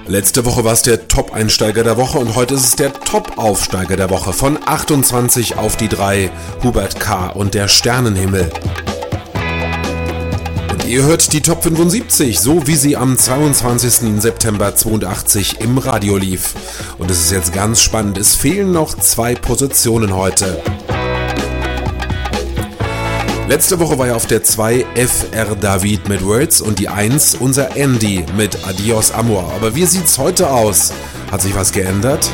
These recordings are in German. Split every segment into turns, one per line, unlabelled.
Letzte Woche war es der Top-Einsteiger der Woche und heute ist es der Top-Aufsteiger der Woche. Von 28 auf die 3, Hubert K. und der Sternenhimmel. Und ihr hört die Top 75, so wie sie am 22. September 82 im Radio lief. Und es ist jetzt ganz spannend, es fehlen noch 2 Positionen heute. Letzte Woche war ja auf der 2 FR David mit Words und die 1 unser Andy mit Adios Amor. Aber wie sieht's heute aus? Hat sich was geändert?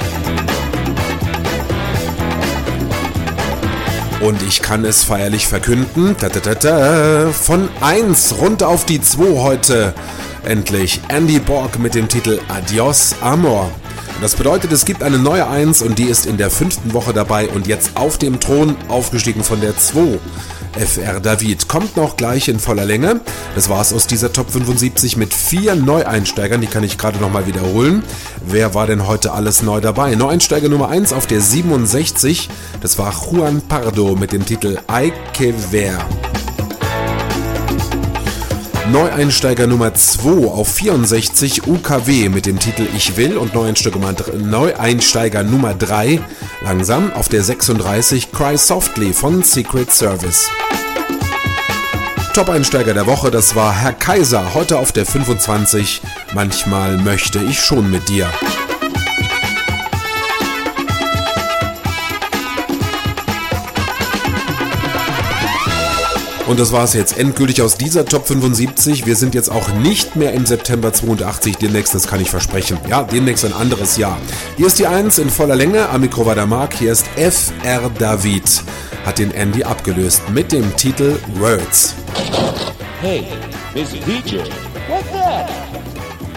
Und ich kann es feierlich verkünden, von 1 runter auf die 2 heute. Endlich Andy Borg mit dem Titel Adios Amor. Das bedeutet, es gibt eine neue 1 und die ist in der 5. Woche dabei und jetzt auf dem Thron aufgestiegen von der 2. FR David kommt noch gleich in voller Länge. Das war's aus dieser Top 75 mit 4 Neueinsteigern, die kann ich gerade nochmal wiederholen. Wer war denn heute alles neu dabei? Neueinsteiger Nummer 1 auf der 67, das war Juan Pardo mit dem Titel Hay que ver. Neueinsteiger Nummer 2 auf 64 UKW mit dem Titel Ich will und Neueinsteiger Nummer 3 langsam auf der 36 Cry Softly von Secret Service. Top-Einsteiger der Woche, das war Herr Kaiser, heute auf der 25 Manchmal möchte ich schon mit dir. Und das war es jetzt endgültig aus dieser Top 75. Wir sind jetzt auch nicht mehr im September 82. Demnächst, das kann ich versprechen. Ja, demnächst ein anderes Jahr. Hier ist die 1 in voller Länge. Am Mikro war der Marc. Hier ist FR David. Hat den Andy abgelöst mit dem Titel Words.
Hey, Mr. DJ.